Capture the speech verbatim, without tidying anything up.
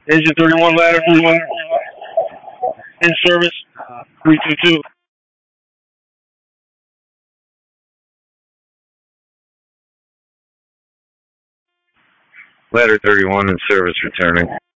Engine thirty-one, ladder thirty-one, in service, three two two. Ladder thirty-one in service returning.